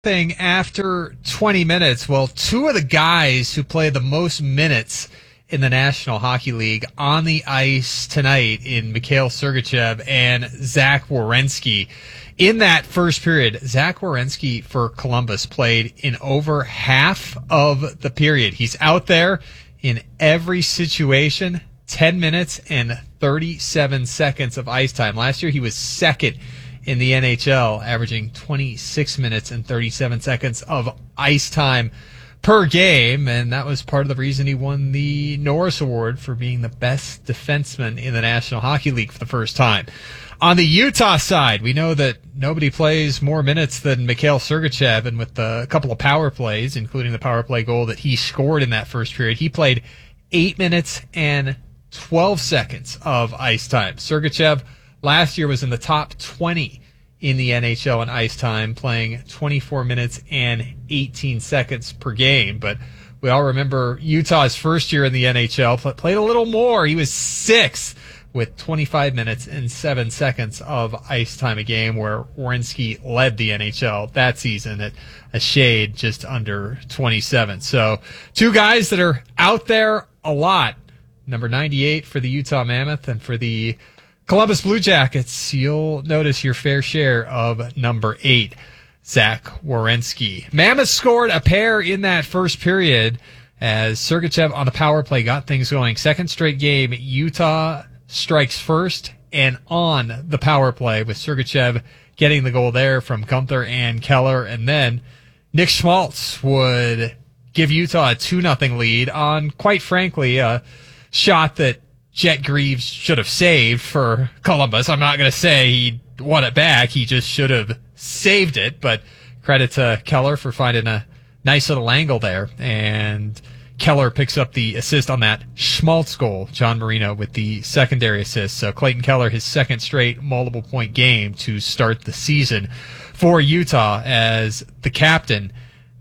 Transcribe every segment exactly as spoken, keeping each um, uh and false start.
Thing after twenty minutes. Well, two of the guys who play the most minutes in the National Hockey League on the ice tonight in Mikhail Sergachev and Zach Werenski. In that first period, Zach Werenski for Columbus played in over half of the period. He's out there in every situation, ten minutes and thirty-seven seconds of ice time. Last year he was second in the N H L, averaging twenty-six minutes and thirty-seven seconds of ice time per game, and that was part of the reason he won the Norris Award for being the best defenseman in the National Hockey League for the first time. On the Utah side, we know that nobody plays more minutes than Mikhail Sergachev, and with a couple of power plays, including the power play goal that he scored in that first period, he played eight minutes and twelve seconds of ice time. Sergachev last year was in the top twenty in the N H L in ice time, playing twenty-four minutes and eighteen seconds per game. But we all remember Utah's first year in the N H L, played a little more. He was sixth with twenty-five minutes and seven seconds of ice time a game, where Werenski led the N H L that season at a shade just under twenty-seven. So two guys that are out there a lot. Number ninety-eight for the Utah Mammoth, and for the Columbus Blue Jackets, you'll notice your fair share of number eight, Zach Werenski. Mammoth scored a pair in that first period as Sergachev on the power play got things going. Second straight game, Utah strikes first and on the power play, with Sergachev getting the goal there from Gunther and Keller. And then Nick Schmaltz would give Utah a two nothing lead on, quite frankly, a shot that Jet Greaves should have saved for Columbus. I'm not going to say he won it back. He just should have saved it, but credit to Keller for finding a nice little angle there. And Keller picks up the assist on that Schmaltz goal. John Marino with the secondary assist. So Clayton Keller, his second straight multiple point game to start the season for Utah, as the captain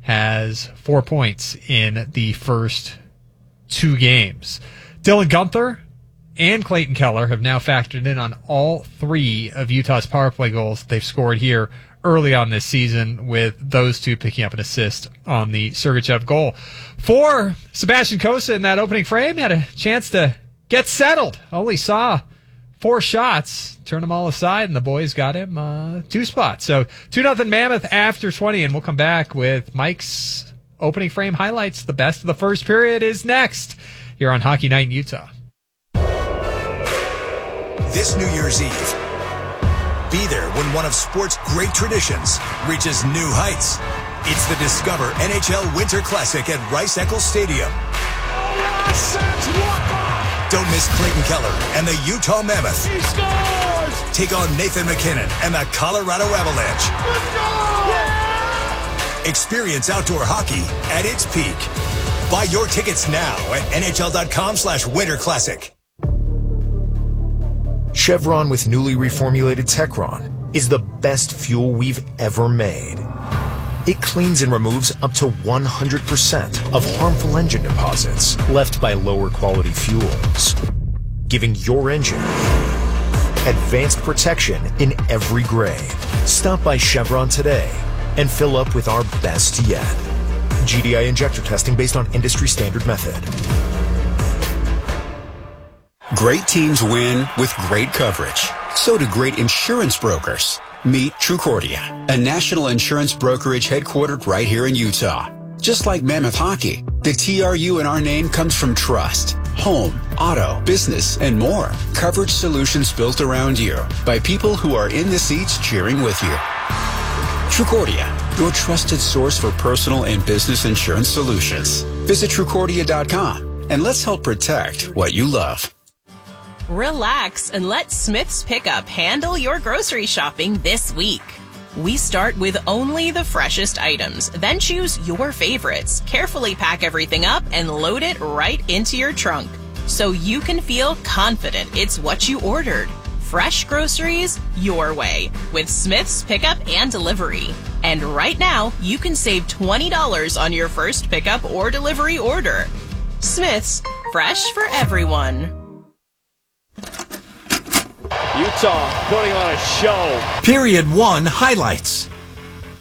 has four points in the first two games. Dylan Gunther and Clayton Keller have now factored in on all three of Utah's power play goals they've scored here early on this season, with those two picking up an assist on the Sergachev goal. For Sebastian Cossa in that opening frame, had a chance to get settled. Only saw four shots, turned them all aside, and the boys got him uh, two spots. So two nothing Mammoth after twenty, and we'll come back with Mike's opening frame highlights. The best of the first period is next here on Hockey Night in Utah. This New Year's Eve, be there when one of sport's great traditions reaches new heights. It's the Discover N H L Winter Classic at Rice-Eccles Stadium. Don't miss Clayton Keller and the Utah Mammoth. He scores! Take on Nathan MacKinnon and the Colorado Avalanche. Yeah! Experience outdoor hockey at its peak. Buy your tickets now at nhl.com slash Winter Classic. Chevron with newly reformulated Techron is the best fuel we've ever made. It cleans and removes up to one hundred percent of harmful engine deposits left by lower quality fuels, giving your engine advanced protection in every grade. Stop by Chevron today and fill up with our best yet. G D I injector testing based on industry standard method. Great teams win with great coverage. So do great insurance brokers. Meet Trucordia, a national insurance brokerage headquartered right here in Utah. Just like Mammoth Hockey, the T R U in our name comes from trust, home, auto, business, and more. Coverage solutions built around you by people who are in the seats cheering with you. Trucordia, your trusted source for personal and business insurance solutions. Visit Trucordia dot com and let's help protect what you love. Relax and let Smith's Pickup handle your grocery shopping this week. We start with only the freshest items, then choose your favorites, carefully pack everything up, and load it right into your trunk, so you can feel confident it's what you ordered. Fresh groceries your way with Smith's Pickup and Delivery. And right now, you can save twenty dollars on your first pickup or delivery order. Smith's, fresh for everyone. Utah putting on a show. Period one highlights.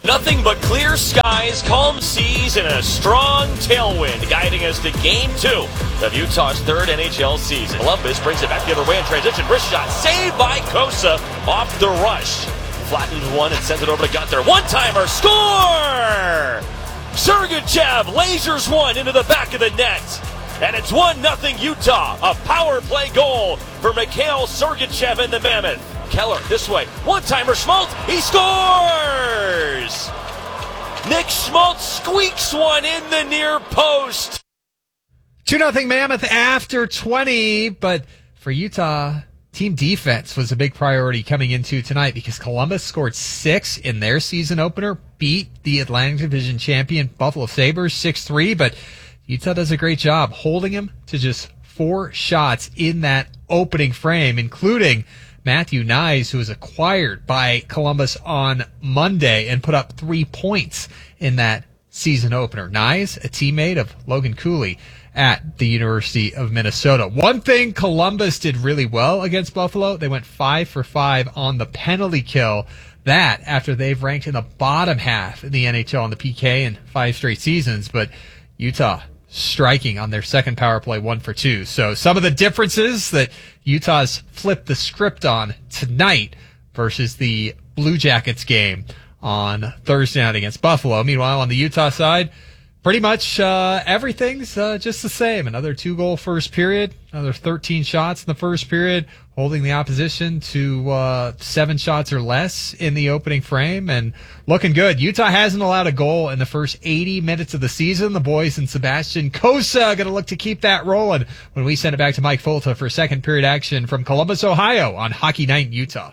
Nothing but clear skies, calm seas, and a strong tailwind guiding us to Game two of Utah's third N H L season. Columbus brings it back the other way in transition. Wrist shot saved by Kosa off the rush. Flattens one and sends it over to Gunther. One-timer, score! Sergachev lasers one into the back of the net. And it's one nothing Utah. A power play goal for Mikhail Sergachev and the Mammoth. Keller this way. One-timer, Schmaltz. He scores! Nick Schmaltz squeaks one in the near post. two nothing Mammoth after twenty, but for Utah, team defense was a big priority coming into tonight because Columbus scored six in their season opener, beat the Atlantic Division champion Buffalo Sabres six three, but Utah does a great job holding him to just four shots in that opening frame, including Matthew Knies, who was acquired by Columbus on Monday and put up three points in that season opener. Knies, a teammate of Logan Cooley at the University of Minnesota. One thing Columbus did really well against Buffalo, they went five for five on the penalty kill. That after they've ranked in the bottom half in the N H L on the P K in five straight seasons, but Utah striking on their second power play, one for two. So some of the differences that Utah's flipped the script on tonight versus the Blue Jackets game on Thursday night against Buffalo. Meanwhile, on the Utah side, pretty much uh, everything's uh, just the same. Another two-goal first period, another thirteen shots in the first period, holding the opposition to uh, seven shots or less in the opening frame, and looking good. Utah hasn't allowed a goal in the first eighty minutes of the season. The boys and Sebastian Kosa going to look to keep that rolling when we send it back to Mike Folta for second period action from Columbus, Ohio on Hockey Night in Utah.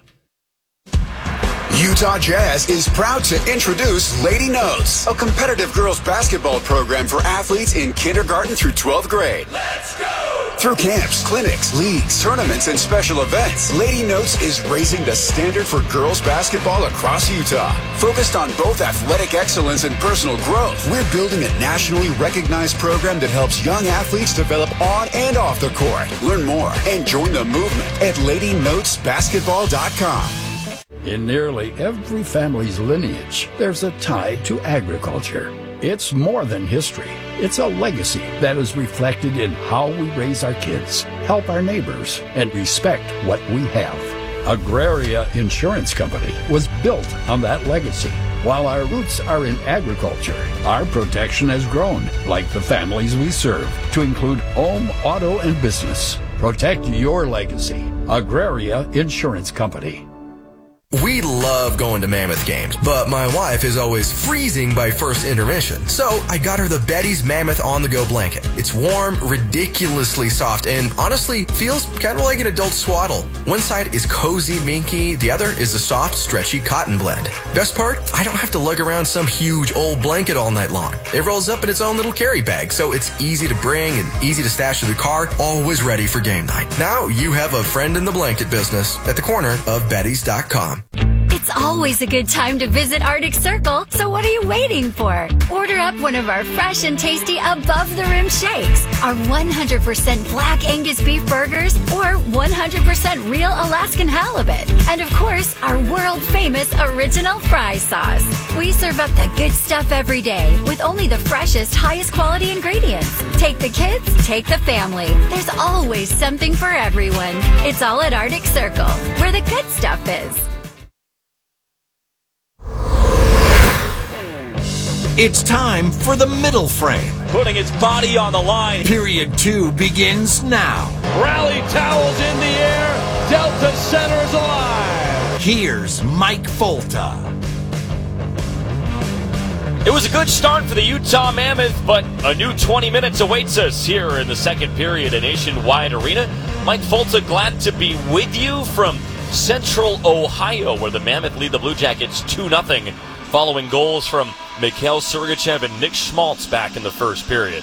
Utah Jazz is proud to introduce Lady Notes, a competitive girls basketball program for athletes in kindergarten through twelfth grade. Let's go! Through camps, clinics, leagues, tournaments, and special events, Lady Notes is raising the standard for girls basketball across Utah. Focused on both athletic excellence and personal growth, we're building a nationally recognized program that helps young athletes develop on and off the court. Learn more and join the movement at lady notes basketball dot com. In nearly every family's lineage, there's a tie to agriculture. It's more than history. It's a legacy that is reflected in how we raise our kids, help our neighbors, and respect what we have. Agraria Insurance Company was built on that legacy. While our roots are in agriculture, our protection has grown, like the families we serve, to include home, auto, and business. Protect your legacy. Agraria Insurance Company. We love going to Mammoth games, but my wife is always freezing by first intermission. So I got her the Betty's Mammoth on-the-go blanket. It's warm, ridiculously soft, and honestly feels kind of like an adult swaddle. One side is cozy, minky. The other is a soft, stretchy cotton blend. Best part, I don't have to lug around some huge old blanket all night long. It rolls up in its own little carry bag, so it's easy to bring and easy to stash in the car, always ready for game night. Now you have a friend in the blanket business at the corner of Bettys dot com. It's always a good time to visit Arctic Circle, so what are you waiting for? Order up one of our fresh and tasty above-the-rim shakes, our one hundred percent Black Angus beef burgers, or one hundred percent real Alaskan halibut, and of course, our world-famous original fry sauce. We serve up the good stuff every day with only the freshest, highest quality ingredients. Take the kids, take the family. There's always something for everyone. It's all at Arctic Circle, where the good stuff is. It's time for the middle frame. Putting its body on the line. Period two begins now. Rally towels in the air. Delta Center's alive. Here's Mike Folta. It was a good start for the Utah Mammoth, but a new twenty minutes awaits us here in the second period at Nationwide Arena. Mike Folta, glad to be with you from Central Ohio, where the Mammoth lead the Blue Jackets two nothing, following goals from Mikhail Sergachev and Nick Schmaltz back in the first period.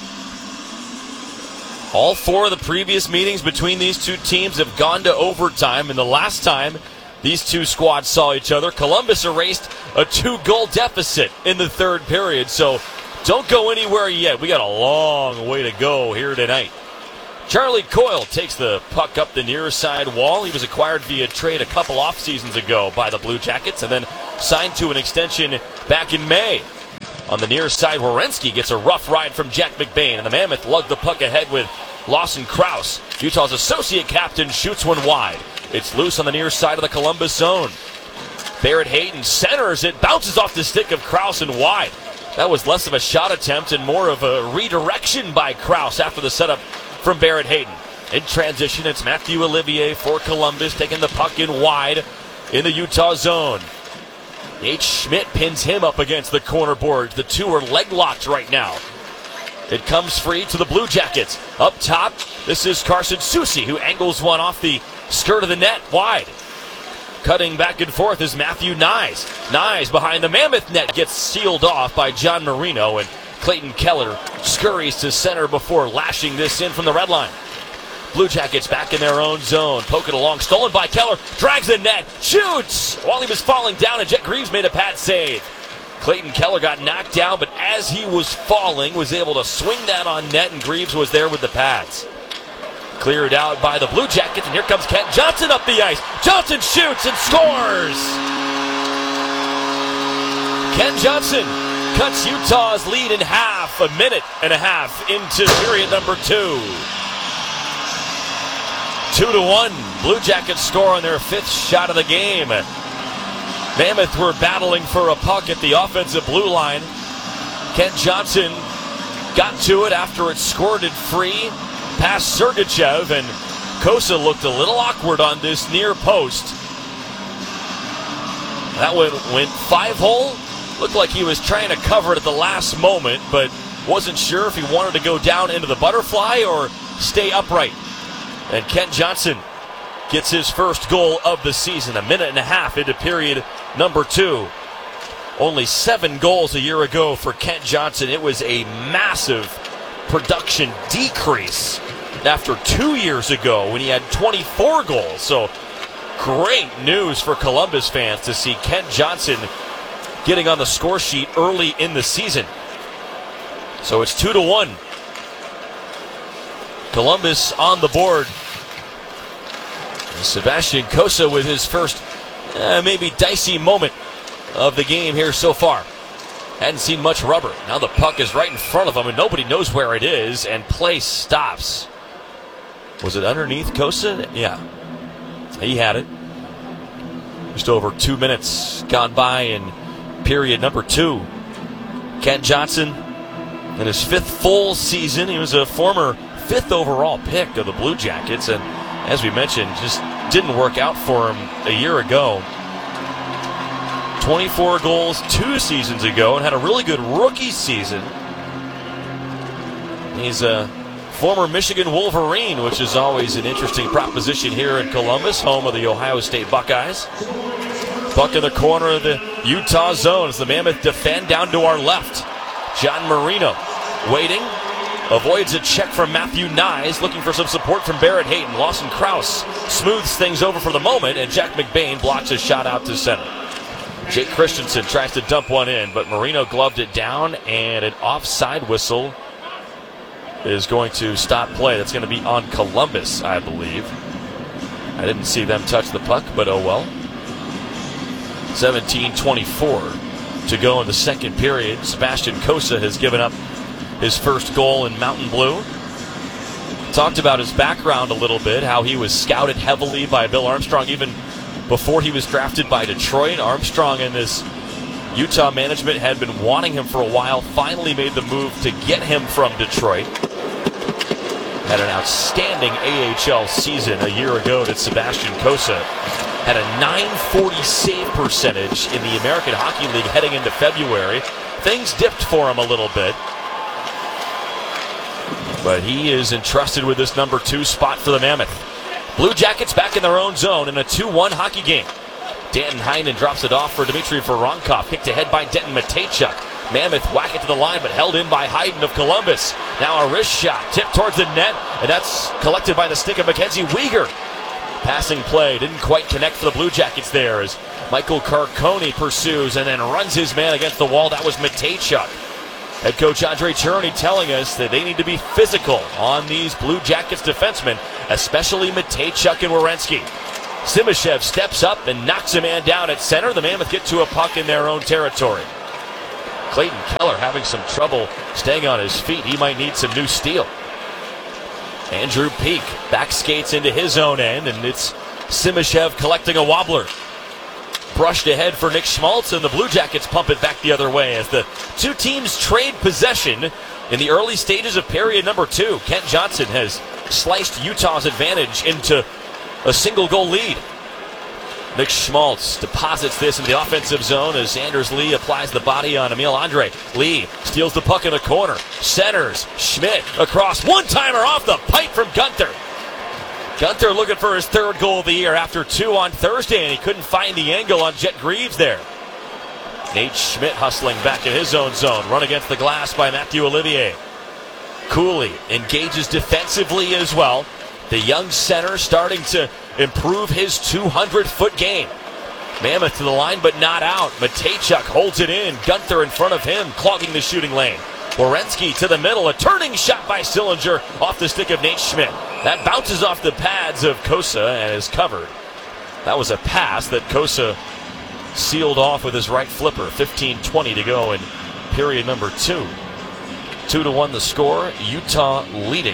All four of the previous meetings between these two teams have gone to overtime, and the last time these two squads saw each other, Columbus erased a two-goal deficit in the third period, so don't go anywhere yet. We got a long way to go here tonight. Charlie Coyle takes the puck up the near side wall. He was acquired via trade a couple off seasons ago by the Blue Jackets, and then signed to an extension back in May. On the near side, Werenski gets a rough ride from Jack McBain, and the Mammoth lug the puck ahead with Lawson Krause. Utah's associate captain shoots one wide. It's loose on the near side of the Columbus zone. Barrett Hayton centers it, bounces off the stick of Krause and wide. That was less of a shot attempt and more of a redirection by Krause after the setup from Barrett Hayton. In transition, it's Matthew Olivier for Columbus, taking the puck in wide in the Utah zone. Nate Schmidt pins him up against the corner boards. The two are leg locked right now. It comes free to the Blue Jackets. Up top, this is Carson Soucy, who angles one off the skirt of the net wide. Cutting back and forth is Matthew Nyes. Nyes behind the Mammoth net gets sealed off by John Marino, and Clayton Keller scurries to center before lashing this in from the red line. Blue Jackets back in their own zone. Poke it along, stolen by Keller, drags the net, shoots! While he was falling down, and Jet Greaves made a pad save. Clayton Keller got knocked down, but as he was falling, was able to swing that on net, and Greaves was there with the pads. Cleared out by the Blue Jackets, and here comes Kent Johnson up the ice. Johnson shoots and scores! Kent Johnson cuts Utah's lead in half, a minute and a half into period number two. Two to one. Blue Jackets score on their fifth shot of the game. Mammoth were battling for a puck at the offensive blue line. Kent Johnson got to it after it squirted free past Sergachev, and Kosa looked a little awkward on this near post. That one went five hole. Looked like he was trying to cover it at the last moment, but wasn't sure if he wanted to go down into the butterfly or stay upright. And Kent Johnson gets his first goal of the season, a minute and a half into period number two. Only seven goals a year ago for Kent Johnson. It was a massive production decrease after two years ago when he had twenty-four goals. So great news for Columbus fans to see Kent Johnson getting on the score sheet early in the season. So it's two to one. Columbus on the board. Sebastian Kosa with his first uh, maybe dicey moment of the game here so far. Hadn't seen much rubber. Now the puck is right in front of him and nobody knows where it is, and play stops. Was it underneath Kosa? Yeah. He had it. Just over two minutes gone by in period number two. Kent Johnson in his fifth full season. He was a former fifth overall pick of the Blue Jackets, and as we mentioned, just didn't work out for him a year ago. twenty-four goals two seasons ago and had a really good rookie season. He's a former Michigan Wolverine, which is always an interesting proposition here in Columbus, home of the Ohio State Buckeyes. Puck in the corner of the Utah zone as the Mammoth defend down to our left. John Marino waiting. Avoids a check from Matthew Nyes, looking for some support from Barrett Hayton. Lawson Krause smooths things over for the moment, and Jack McBain blocks a shot out to center. Jake Christensen tries to dump one in, but Marino gloved it down, and an offside whistle is going to stop play. That's going to be on Columbus, I believe. I didn't see them touch the puck, but oh well. seventeen twenty-four to go in the second period. Sebastian Kosa has given up his first goal in Mountain Blue. Talked about his background a little bit, how he was scouted heavily by Bill Armstrong even before he was drafted by Detroit. Armstrong and this Utah management had been wanting him for a while, finally made the move to get him from Detroit. Had an outstanding A H L season a year ago that Sebastian Kosa had a nine forty save percentage in the American Hockey League heading into February. Things dipped for him a little bit, but he is entrusted with this number two spot for the Mammoth. Blue Jackets back in their own zone in a two one hockey game. Danton Heinen drops it off for Dmitry Voronkov. Kicked ahead by Denton Mateychuk. Mammoth whack it to the line, but held in by Heiden of Columbus. Now a wrist shot, tipped towards the net, and that's collected by the stick of Mackenzie Weegar. Passing play didn't quite connect for the Blue Jackets there as Michael Carcone pursues and then runs his man against the wall. That was Mateychuk. Head coach Andre Cherney telling us that they need to be physical on these Blue Jackets defensemen, especially Mateychuk and Werenski. Simashev steps up and knocks a man down at center. The Mammoth get to a puck in their own territory. Clayton Keller having some trouble staying on his feet. He might need some new steel. Andrew Peak back skates into his own end, and it's Simashev collecting a wobbler. Brushed ahead for Nick Schmaltz, and the Blue Jackets pump it back the other way as the two teams trade possession in the early stages of period number two. Kent Johnson has sliced Utah's advantage into a single goal lead. Nick Schmaltz deposits this in the offensive zone as Anders Lee applies the body on Emil Andre. Lee steals the puck in the corner. Centers. Schmidt across. One-timer off the pipe from Gunther. Gunther looking for his third goal of the year after two on Thursday, and he couldn't find the angle on Jet Greaves there. Nate Schmidt hustling back in his own zone. Run against the glass by Matthew Olivier. Cooley engages defensively as well. The young center starting to improve his two hundred foot game. Mammoth to the line, but not out. Matejchuk holds it in. Gunther in front of him, clogging the shooting lane. Werenski to the middle. A turning shot by Sillinger off the stick of Nate Schmidt. That bounces off the pads of Kosa and is covered. That was a pass that Kosa sealed off with his right flipper. fifteen twenty to go in period number two. Two to one the score. Utah leading.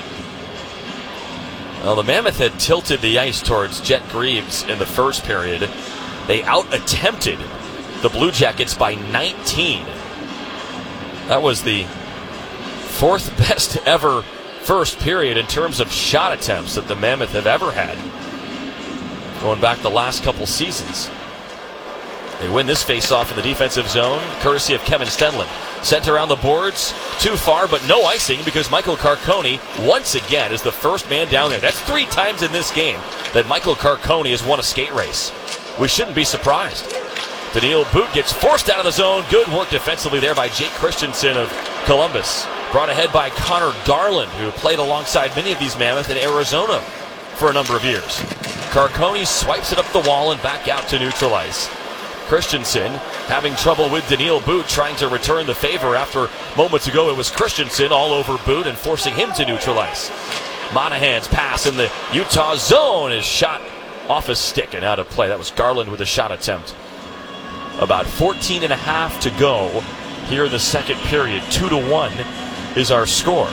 Well, the Mammoth had tilted the ice towards Jet Greaves in the first period. They out-attempted the Blue Jackets by nineteen. That was the fourth best ever first period in terms of shot attempts that the Mammoth have ever had, going back the last couple seasons. They win this face-off in the defensive zone, courtesy of Kevin Stenlund. Sent around the boards, too far, but no icing because Michael Carcone, once again, is the first man down there. That's three times in this game that Michael Carcone has won a skate race. We shouldn't be surprised. Daniil Boot gets forced out of the zone. Good work defensively there by Jake Christensen of Columbus. Brought ahead by Connor Garland, who played alongside many of these Mammoth in Arizona for a number of years. Carcone swipes it up the wall and back out to neutral ice. Christensen having trouble with Daniil Boot, trying to return the favor after moments ago it was Christensen all over Boot and forcing him to neutral ice. Monahan's pass in the Utah zone is shot off his stick and out of play. That was Garland with a shot attempt. About fourteen and a half to go here in the second period. Two to one is our score.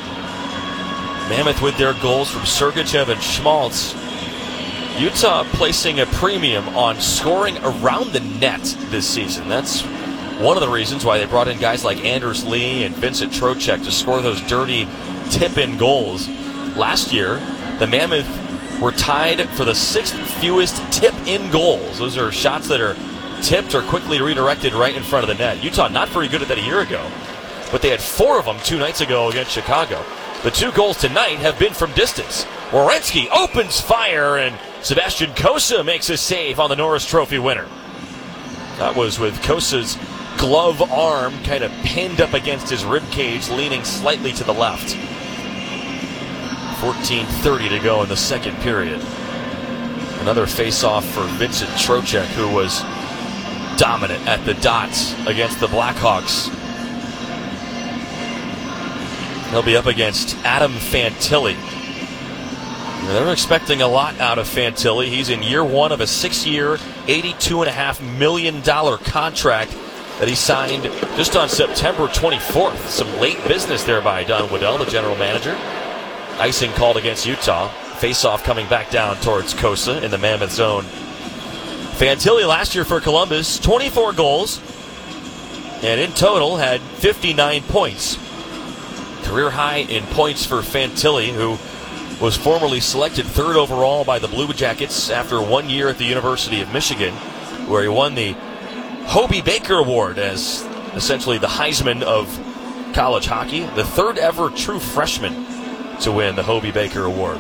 Mammoth with their goals from Sergachev and Schmaltz. Utah placing a premium on scoring around the net this season. That's one of the reasons why they brought in guys like Anders Lee and Vincent Trocheck to score those dirty tip-in goals. Last year, the Mammoth were tied for the sixth fewest tip-in goals. Those are shots that are tipped or quickly redirected right in front of the net. Utah not very good at that a year ago, but they had four of them two nights ago against Chicago. The two goals tonight have been from distance. Werenski opens fire, and Sebastian Kosa makes a save on the Norris Trophy winner. That was with Kosa's glove arm kind of pinned up against his rib cage, leaning slightly to the left. fourteen thirty to go in the second period. Another face-off for Vincent Trocheck, who was dominant at the dots against the Blackhawks. He'll be up against Adam Fantilli. They're expecting a lot out of Fantilli. He's in year one of a six-year, eighty-two point five million dollars contract that he signed just on September twenty-fourth. Some late business there by Don Waddell, the general manager. Icing called against Utah. Face-off coming back down towards Kosa in the Mammoth zone. Fantilli last year for Columbus, twenty-four goals, and in total had fifty-nine points. Career high in points for Fantilli, who was formerly selected third overall by the Blue Jackets after one year at the University of Michigan, where he won the Hobey Baker Award as essentially the Heisman of college hockey, the third ever true freshman to win the Hobey Baker Award.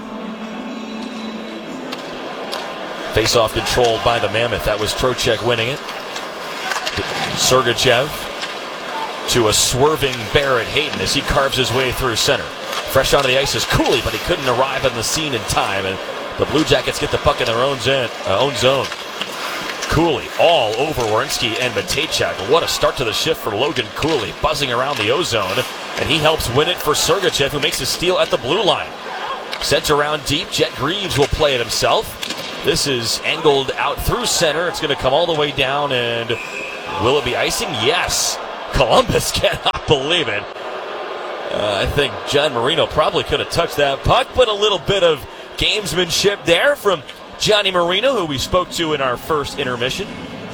Face-off controlled by the Mammoth. That was Trocheck winning it. Sergachev to a swerving Barrett Hayton as he carves his way through center. Fresh onto the ice is Cooley, but he couldn't arrive on the scene in time, and the Blue Jackets get the puck in their own zone. Uh, own zone. Cooley all over Werenski and Matejchuk. What a start to the shift for Logan Cooley, buzzing around the O-zone, and he helps win it for Sergachev, who makes a steal at the blue line. Sent around deep, Jet Greaves will play it himself. This is angled out through center. It's going to come all the way down, and will it be icing? Yes. Columbus cannot believe it. Uh, I think John Marino probably could have touched that puck, but a little bit of gamesmanship there from Johnny Marino, who we spoke to in our first intermission.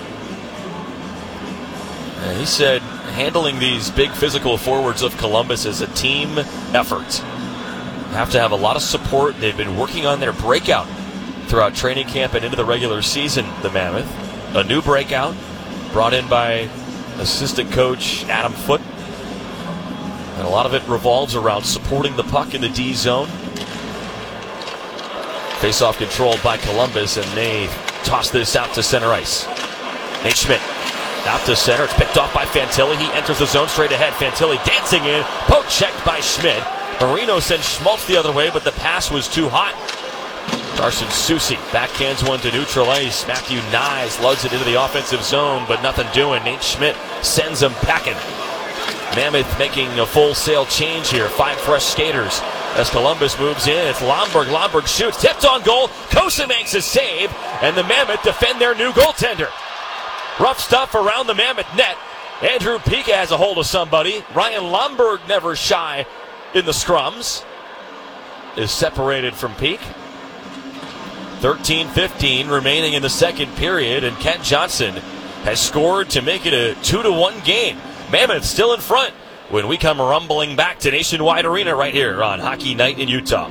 Uh, he said handling these big physical forwards of Columbus is a team effort. Have to have a lot of support. They've been working on their breakout throughout training camp and into the regular season, the Mammoth. A new breakout brought in by assistant coach Adam Foote. And a lot of it revolves around supporting the puck in the D zone. Face-off controlled by Columbus, and they toss this out to center ice. Nate Schmidt out to center. It's picked off by Fantilli. He enters the zone straight ahead. Fantilli dancing in. Poke checked by Schmidt. Marino sends Schmaltz the other way, but the pass was too hot. Darson Soucy backhands one to neutral ice. Matthew Nyes lugs it into the offensive zone, but nothing doing. Nate Schmidt sends him packing. Mammoth making a full sail change here. Five fresh skaters as Columbus moves in. It's Lomberg. Lomberg shoots. Tipped on goal. Kosa makes a save, and the Mammoth defend their new goaltender. Rough stuff around the Mammoth net. Andrew Pika has a hold of somebody. Ryan Lomberg, never shy in the scrums, is separated from Peak. thirteen fifteen remaining in the second period, and Kent Johnson has scored to make it a two to one game. Mammoth still in front when we come rumbling back to Nationwide Arena right here on Hockey Night in Utah.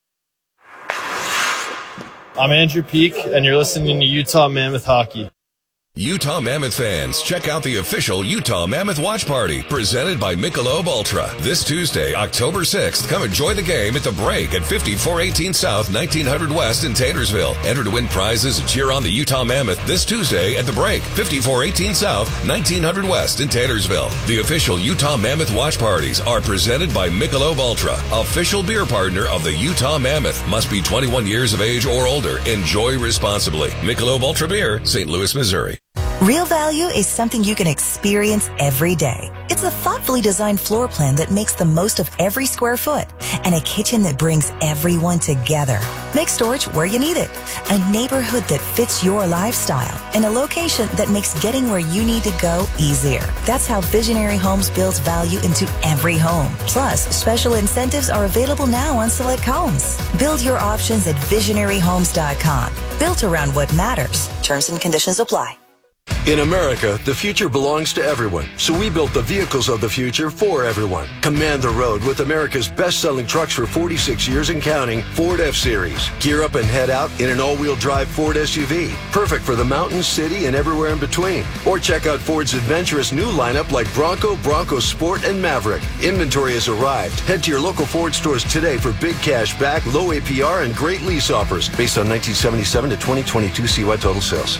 I'm Andrew Peak, and you're listening to Utah Mammoth Hockey. Utah Mammoth fans, check out the official Utah Mammoth Watch Party presented by Michelob Ultra. This Tuesday, October sixth, come enjoy the game at the Break at fifty-four eighteen South, nineteen hundred West in Taylorsville. Enter to win prizes and cheer on the Utah Mammoth this Tuesday at the Break, fifty-four eighteen South, nineteen hundred West in Taylorsville. The official Utah Mammoth Watch Parties are presented by Michelob Ultra, official beer partner of the Utah Mammoth. Must be twenty-one years of age or older. Enjoy responsibly. Michelob Ultra Beer, Saint Louis, Missouri. Real value is something you can experience every day. It's a thoughtfully designed floor plan that makes the most of every square foot and a kitchen that brings everyone together. Make storage where you need it. A neighborhood that fits your lifestyle and a location that makes getting where you need to go easier. That's how Visionary Homes builds value into every home. Plus, special incentives are available now on select homes. Build your options at visionary homes dot com. Built around what matters. Terms and conditions apply. In America, the future belongs to everyone, so we built the vehicles of the future for everyone. Command the road with America's best-selling trucks for forty-six years and counting, Ford F-Series. Gear up and head out in an all-wheel drive Ford S U V, perfect for the mountains, city, and everywhere in between. Or check out Ford's adventurous new lineup like Bronco, Bronco Sport, and Maverick. Inventory has arrived. Head to your local Ford stores today for big cash back, low A P R, and great lease offers based on nineteen seventy-seven to twenty twenty-two C Y total sales.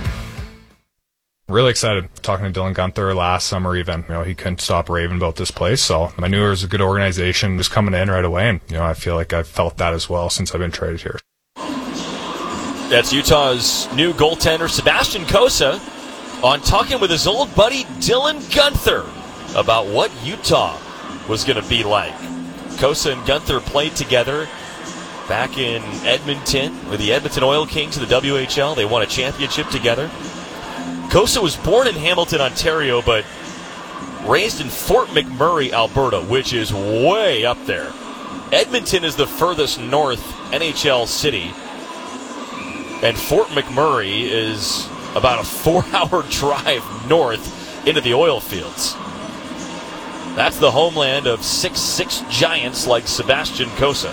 Really excited talking to Dylan Guenther last summer even. You know, he couldn't stop raving about this place, so I knew it was a good organization just coming in right away, and, you know, I feel like I've felt that as well since I've been traded here. That's Utah's new goaltender, Sebastian Kosa, on talking with his old buddy Dylan Guenther about what Utah was going to be like. Kosa and Guenther played together back in Edmonton with the Edmonton Oil Kings in the W H L. They won a championship together. Kosa was born in Hamilton, Ontario, but raised in Fort McMurray, Alberta, which is way up there. Edmonton is the furthest north N H L city, and Fort McMurray is about a four-hour drive north into the oil fields. That's the homeland of six foot six giants like Sebastian Kosa.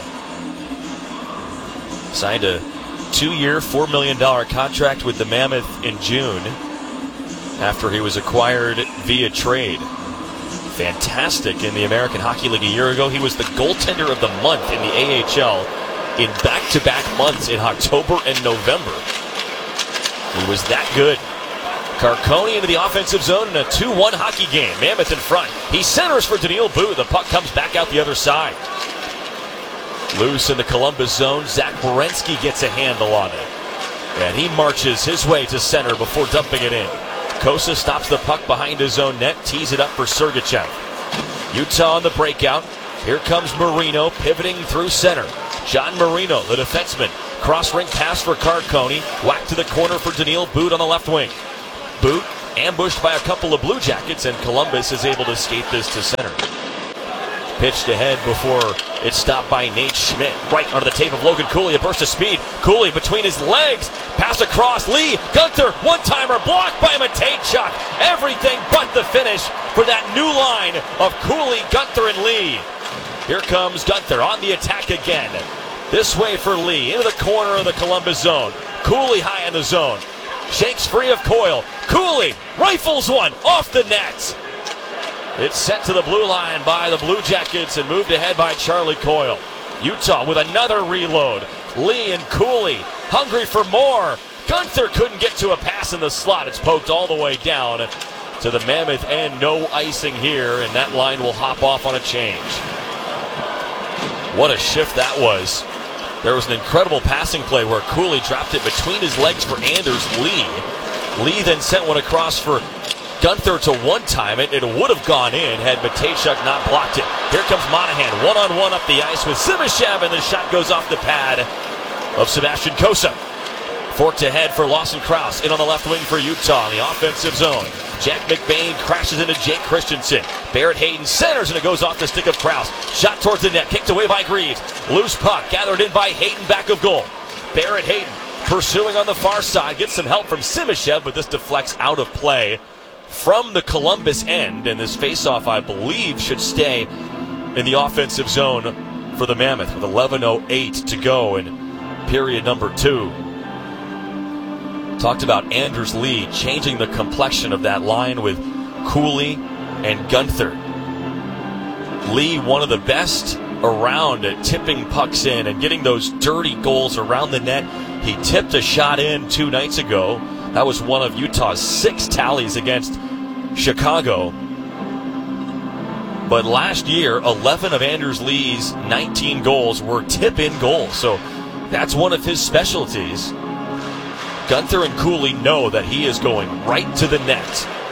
Signed a two-year, four million dollars contract with the Mammoth in June after he was acquired via trade. Fantastic in the American Hockey League a year ago. He was the goaltender of the month in the A H L in back-to-back months in October and November. He was that good. Carconi into the offensive zone in a two one hockey game. Mammoth in front. He centers for Daniil Boo. The puck comes back out the other side. Loose in the Columbus zone. Zach Werenski gets a handle on it. And he marches his way to center before dumping it in. Kosa stops the puck behind his own net, tees it up for Sergachev. Utah on the breakout. Here comes Marino pivoting through center. John Marino, the defenseman, Cross-ring pass for Carcone. Whack to the corner for Daniil Boot on the left wing. Boot ambushed by a couple of Blue Jackets, and Columbus is able to skate this to center. Pitched ahead before it's stopped by Nate Schmidt. Right under the tape of Logan Cooley, a burst of speed. Cooley between his legs, pass across. Lee, Gunther, one-timer, blocked by Matejchuk. Everything but the finish for that new line of Cooley, Gunther, and Lee. Here comes Gunther on the attack again. This way for Lee, into the corner of the Columbus zone. Cooley high in the zone. Shakes free of Coyle. Cooley rifles one off the net. It's sent to the blue line by the Blue Jackets and moved ahead by Charlie Coyle. Utah with another reload. Lee and Cooley hungry for more. Gunther couldn't get to a pass in the slot. It's poked all the way down to the Mammoth end. No icing here, and that line will hop off on a change. What a shift that was. There was an incredible passing play where Cooley dropped it between his legs for Anders Lee. Lee then sent one across for Gunther to one-time it. It would have gone in had Matejchuk not blocked it. Here comes Monahan, one-on-one up the ice with Simashev, and the shot goes off the pad of Sebastian Kosa. Forked ahead for Lawson Krause, in on the left wing for Utah in the offensive zone. Jack McBain crashes into Jake Christensen. Barrett Hayden centers, and it goes off the stick of Krause. Shot towards the net, kicked away by Greaves. Loose puck, gathered in by Hayden, back of goal. Barrett Hayden pursuing on the far side, gets some help from Simashev, but this deflects out of play from the Columbus end, and this faceoff, I believe, should stay in the offensive zone for the Mammoth with eleven oh eight to go in period number two. Talked about Anders Lee changing the complexion of that line with Cooley and Gunther. Lee, one of the best around at tipping pucks in and getting those dirty goals around the net. He tipped a shot in two nights ago. That was one of Utah's six tallies against Chicago. But last year, eleven of Anders Lee's nineteen goals were tip-in goals. So that's one of his specialties. Gunther and Cooley know that he is going right to the net.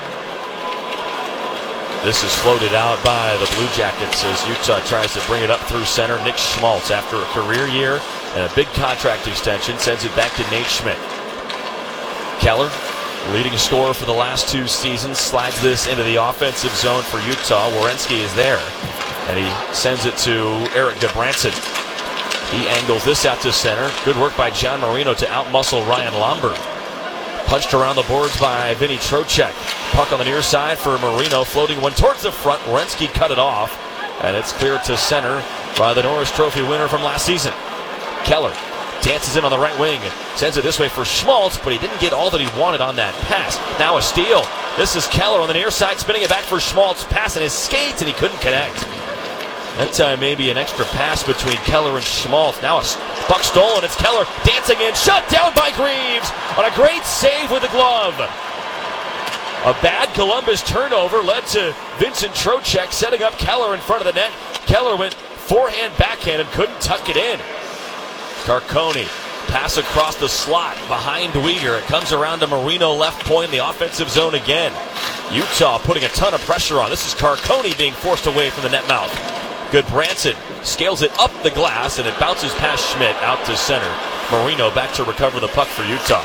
This is floated out by the Blue Jackets as Utah tries to bring it up through center. Nick Schmaltz, after a career year and a big contract extension, sends it back to Nate Schmidt. Keller, leading scorer for the last two seasons, slides this into the offensive zone for Utah. Werenski is there, and he sends it to Eric Gudbranson. He angles this out to center. Good work by John Marino to outmuscle Ryan Lomberg. Punched around the boards by Vinny Trocheck. Puck on the near side for Marino, floating one towards the front. Werenski cut it off, and it's cleared to center by the Norris Trophy winner from last season. Keller dances in on the right wing, sends it this way for Schmaltz, but he didn't get all that he wanted on that pass. Now a steal. This is Keller on the near side, spinning it back for Schmaltz, passing his skates, and he couldn't connect. That time maybe an extra pass between Keller and Schmaltz. Now a puck stolen. It's Keller dancing in, shut down by Greaves on a great save with the glove. A bad Columbus turnover led to Vincent Trocheck setting up Keller in front of the net. Keller went forehand, backhand, and couldn't tuck it in. Carcone, pass across the slot behind Weegar. It comes around to Marino, left point in the offensive zone again. Utah putting a ton of pressure on. This is Carcone being forced away from the net mouth. Gudbranson scales it up the glass, and it bounces past Schmidt out to center. Marino back to recover the puck for Utah.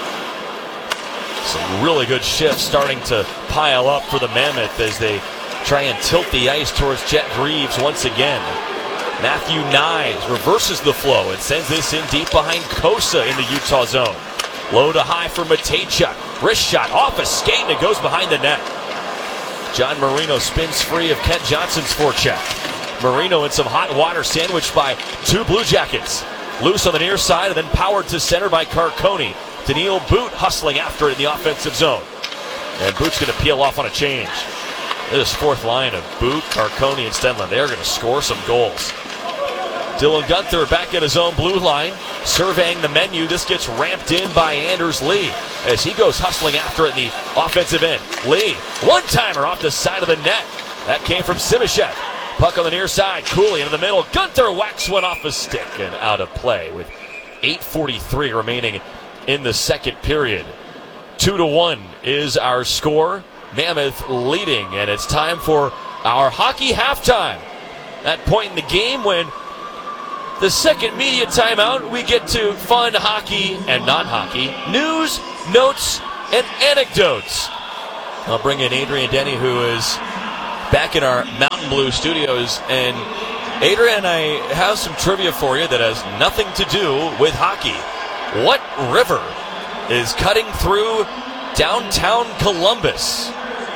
Some really good shifts starting to pile up for the Mammoth as they try and tilt the ice towards Jet Greaves once again. Matthew Knies reverses the flow and sends this in deep behind Kosa in the Utah zone. Low to high for Matejchuk. Wrist shot off a skate, and it goes behind the net. John Marino spins free of Kent Johnson's forecheck. Marino in some hot water, sandwiched by two Blue Jackets. Loose on the near side and then powered to center by Carcone. Daniil Boot hustling after it in the offensive zone. And Boot's going to peel off on a change. This fourth line of Boot, Carcone, and Stenlund, they're going to score some goals. Dylan Gunther back in his own blue line, surveying the menu. This gets ramped in by Anders Lee as he goes hustling after it in the offensive end. Lee, one-timer off the side of the net. That came from Simashev. Puck on the near side, Cooley into the middle. Gunther whacks one off a stick and out of play with eight forty-three remaining in the second period. Two to one is our score. Mammoth leading, and it's time for our hockey halftime. That point in the game when the second media timeout, we get to fun hockey and non-hockey, news, notes, and anecdotes. I'll bring in Adrian Denny, who is back in our Mountain Blue studios. And Adrian, I have some trivia for you that has nothing to do with hockey. What river is cutting through downtown Columbus?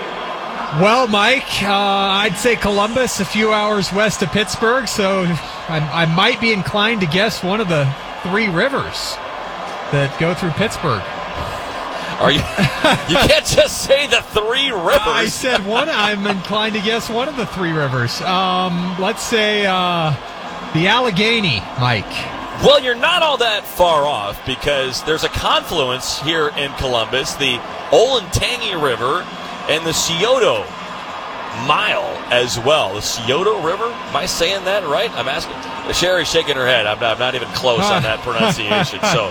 Well, Mike, uh, I'd say Columbus, a few hours west of Pittsburgh, so I, I might be inclined to guess one of the three rivers that go through Pittsburgh. Are you? You can't just say the three rivers. I said one. I'm inclined to guess one of the three rivers. Um, let's say uh, the Allegheny, Mike. Well, you're not all that far off because there's a confluence here in Columbus, the Olentangy River and the Scioto Mile as well. The Scioto River? Am I saying that right? I'm asking. Sherry's shaking her head. I'm not, I'm not even close on that pronunciation. So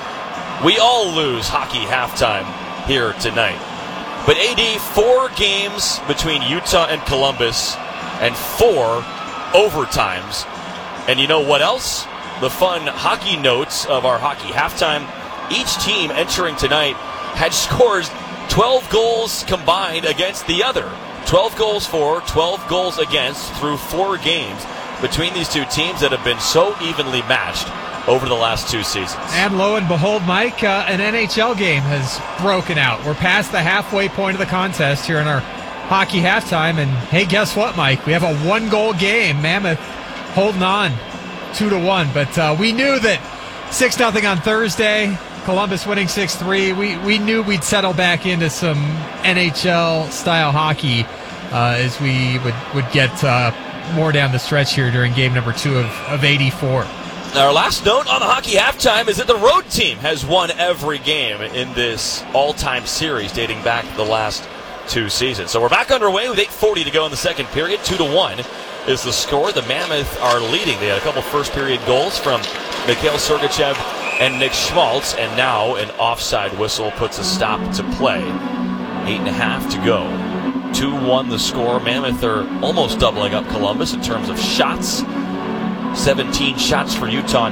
we all lose hockey halftime here tonight. But A D, four games between Utah and Columbus and four overtimes. And you know what else? The fun hockey notes of our hockey halftime. Each team entering tonight had scores twelve goals combined against the other. twelve goals for, twelve goals against through four games between these two teams that have been so evenly matched over the last two seasons. And lo and behold, Mike, uh, an N H L game has broken out. We're past the halfway point of the contest here in our hockey halftime. And hey, guess what, Mike? We have a one-goal game. Mammoth holding on two to one. But uh, we knew that six nothing on Thursday, Columbus winning six three. We we knew we'd settle back into some N H L-style hockey uh, as we would, would get uh, more down the stretch here during game number two of, of eighty-four. Our last note on the hockey halftime is that the road team has won every game in this all-time series dating back the last two seasons. So we're back underway with eight forty to go in the second period. two to one is the score. The Mammoth are leading. They had a couple first-period goals from Mikhail Sergachev and Nick Schmaltz, and now an offside whistle puts a stop to play. Eight and a half to go. two one the score. Mammoth are almost doubling up Columbus in terms of shots. seventeen shots for Utah,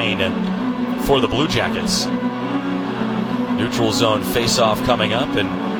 nine for the Blue Jackets. Neutral zone face-off coming up,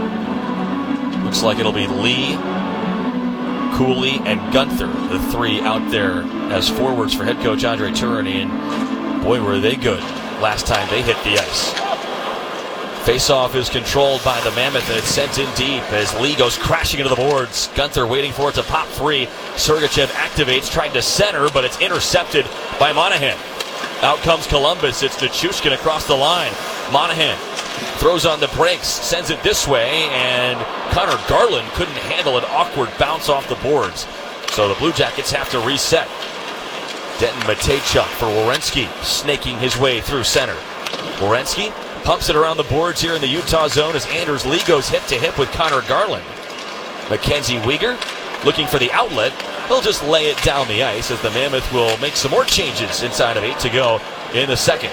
and looks like it'll be Lee, Cooley, and Gunther, the three out there as forwards for head coach Andre Tourigny, and boy, were they good last time they hit the ice. Face-off is controlled by the Mammoth, and it's sent in deep as Lee goes crashing into the boards. Gunther waiting for it to pop free. Sergachev activates, trying to center, but it's intercepted by Monahan. Out comes Columbus. It's Nichushkin across the line. Monahan throws on the brakes, sends it this way, and Connor Garland couldn't handle an awkward bounce off the boards. So the Blue Jackets have to reset. Denton Matejchuk for Werenski, snaking his way through center. Werenski pumps it around the boards here in the Utah zone as Anders Lee goes hip-to-hip with Connor Garland. Mackenzie Weegar looking for the outlet. He'll just lay it down the ice as the Mammoth will make some more changes inside of eight to go in the second.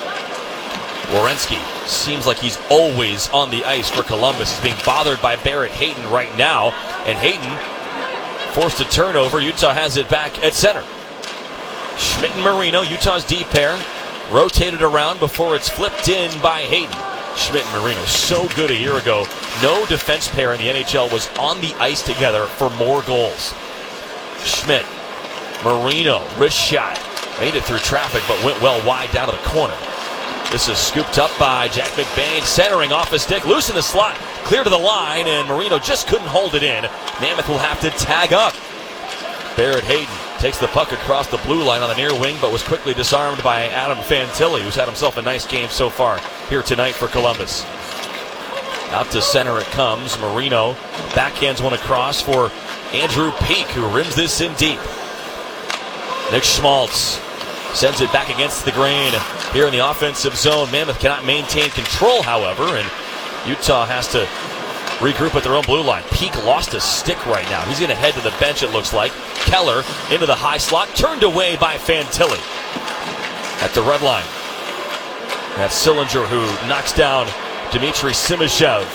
Werenski seems like he's always on the ice for Columbus. He's being bothered by Barrett Hayton right now, and Hayton forced a turnover. Utah has it back at center. Schmidt and Marino, Utah's D pair, rotated around before it's flipped in by Hayton. Schmidt and Marino, so good a year ago. No defense pair in the N H L was on the ice together for more goals. Schmidt, Marino, wrist shot. Made it through traffic, but went well wide down to the corner. This is scooped up by Jack McBain, centering off a stick, loose in the slot, clear to the line, and Marino just couldn't hold it in. Mammoth will have to tag up. Barrett Hayton takes the puck across the blue line on the near wing, but was quickly disarmed by Adam Fantilli, who's had himself a nice game so far here tonight for Columbus. Out to center it comes. Marino backhands one across for Andrew Peak, who rims this in deep. Nick Schmaltz sends it back against the grain here in the offensive zone. Mammoth cannot maintain control, however, and Utah has to regroup at their own blue line. Peak lost a stick right now. He's going to head to the bench, it looks like. Keller into the high slot, turned away by Fantilli. At the red line, that's Sillinger who knocks down Dmitry Simashev.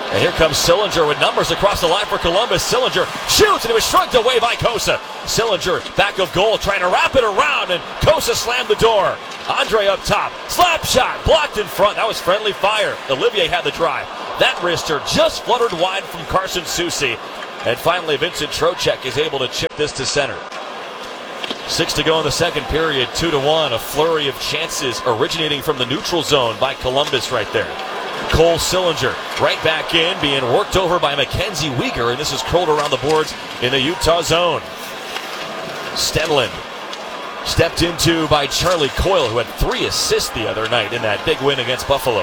And here comes Sillinger with numbers across the line for Columbus. Sillinger shoots, and it was shrugged away by Kosa. Sillinger back of goal, trying to wrap it around, and Kosa slammed the door. Andre up top, slap shot, blocked in front. That was friendly fire. Olivier had the drive. That wrister just fluttered wide from Carson Soucy. And finally, Vincent Trocheck is able to chip this to center. Six to go in the second period, two to one. A flurry of chances originating from the neutral zone by Columbus right there. Cole Sillinger right back in, being worked over by Mackenzie Weegar, and this is curled around the boards in the Utah zone. Stenlund stepped into by Charlie Coyle, who had three assists the other night in that big win against Buffalo.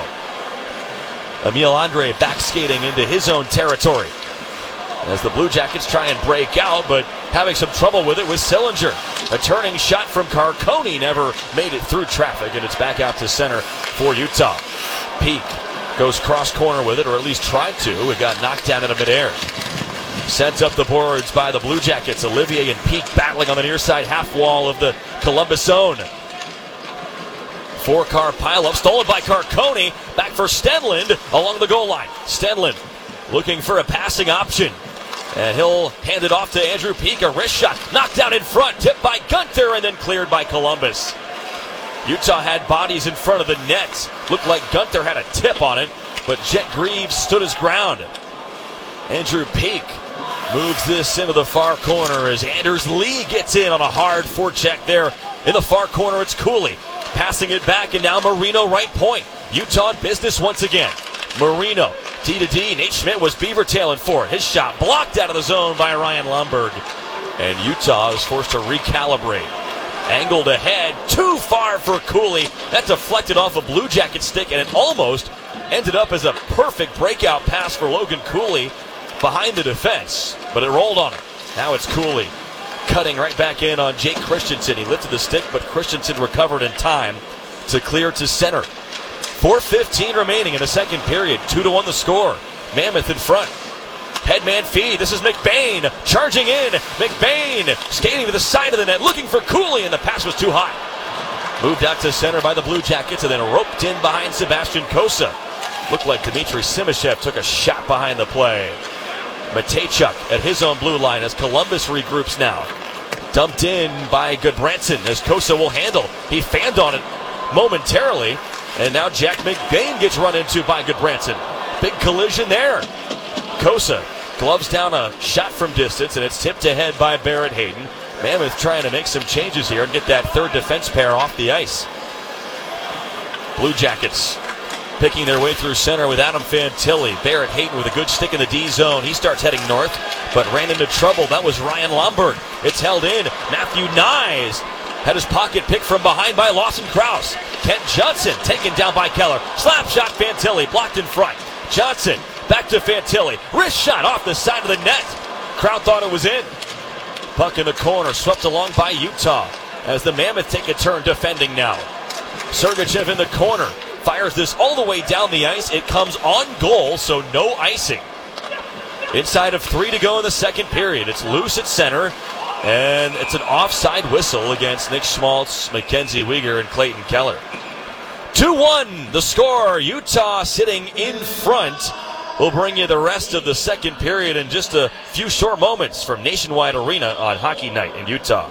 Emile Andre back skating into his own territory as the Blue Jackets try and break out, but having some trouble with it with Sillinger. A turning shot from Carcone never made it through traffic, and it's back out to center for Utah. Peak goes cross corner with it, or at least tried to. It got knocked down into midair. Sent up the boards by the Blue Jackets. Olivier and Peak battling on the near side half wall of the Columbus zone. Four-car pileup stolen by Carcone. Back for Stenlund along the goal line. Stenlund looking for a passing option. And he'll hand it off to Andrew Peak. A wrist shot knocked down in front. Tipped by Gunther and then cleared by Columbus. Utah had bodies in front of the net. Looked like Gunther had a tip on it, but Jet Greaves stood his ground. Andrew Peak moves this into the far corner as Anders Lee gets in on a hard forecheck there. In the far corner, it's Cooley passing it back, and now Marino right point. Utah in business once again. Marino, D to D. Nate Schmidt was beaver tailing for it. His shot blocked out of the zone by Ryan Lomberg. And Utah is forced to recalibrate. Angled ahead, too far for Cooley. That deflected off a Blue Jacket stick, and it almost ended up as a perfect breakout pass for Logan Cooley behind the defense, but it rolled on him. Now it's Cooley cutting right back in on Jake Christensen. He lifted the stick, but Christensen recovered in time to clear to center. four fifteen remaining in the second period. two to one the score. Mammoth in front. Headman feed. This is McBain charging in. McBain skating to the side of the net, looking for Cooley, and the pass was too high. Moved out to center by the Blue Jackets and then roped in behind Sebastian Kosa. Looked like Dmitry Simashev took a shot behind the play. Matejchuk at his own blue line as Columbus regroups now. Dumped in by Goodbranson as Kosa will handle. He fanned on it momentarily, and now Jack McBain gets run into by Goodbranson. Big collision there. Kosa gloves down a shot from distance, and it's tipped ahead by Barrett Hayden. Mammoth trying to make some changes here and get that third defense pair off the ice. Blue Jackets picking their way through center with Adam Fantilli. Barrett Hayden with a good stick in the D zone. He starts heading north, but ran into trouble. That was Ryan Lomberg. It's held in. Matthew Nyes had his pocket picked from behind by Lawson Krause. Kent Johnson taken down by Keller. Slap shot Fantilli blocked in front. Johnson back to Fantilli. Wrist shot off the side of the net. Crowd thought it was in. Puck in the corner, swept along by Utah as the Mammoth take a turn defending now. Sergachev in the corner. Fires this all the way down the ice. It comes on goal, so no icing. Inside of three to go in the second period. It's loose at center, and it's an offside whistle against Nick Schmaltz, Mackenzie Weegar, and Clayton Keller. two one the score. Utah sitting in front. We'll bring you the rest of the second period in just a few short moments from Nationwide Arena on Hockey Night in Utah.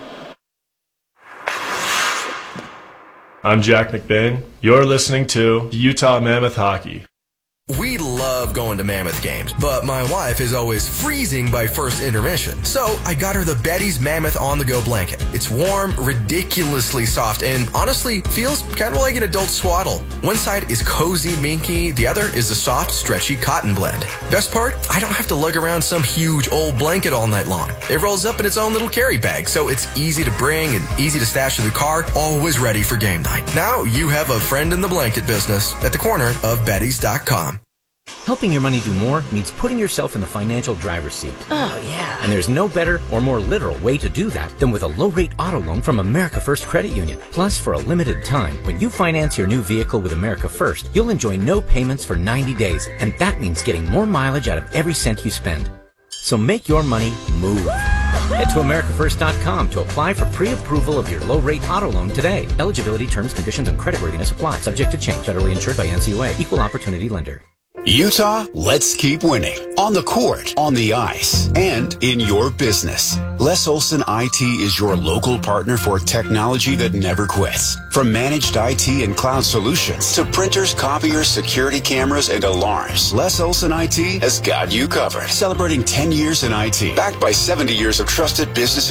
I'm Jack McBain. You're listening to Utah Mammoth Hockey. We love going to Mammoth games, but my wife is always freezing by first intermission. So I got her the Betty's Mammoth on-the-go blanket. It's warm, ridiculously soft, and honestly feels kind of like an adult swaddle. One side is cozy, minky. The other is a soft, stretchy cotton blend. Best part, I don't have to lug around some huge old blanket all night long. It rolls up in its own little carry bag, so it's easy to bring and easy to stash in the car, always ready for game night. Now you have a friend in the blanket business at the corner of Bettys dot com. Helping your money do more means putting yourself in the financial driver's seat. Oh, yeah. And there's no better or more literal way to do that than with a low-rate auto loan from America First Credit Union. Plus, for a limited time, when you finance your new vehicle with America First, you'll enjoy no payments for ninety days, and that means getting more mileage out of every cent you spend. So make your money move. Head to America First dot com to apply for pre-approval of your low-rate auto loan today. Eligibility, terms, conditions, and creditworthiness apply. Subject to change. Federally insured by N C U A. Equal opportunity lender. Utah, let's keep winning. On the court, on the ice, and in your business. Les Olson I T is your local partner for technology that never quits. From managed I T and cloud solutions to printers, copiers, security cameras, and alarms, Les Olson I T has got you covered. Celebrating ten years in I T, backed by seventy years of trusted business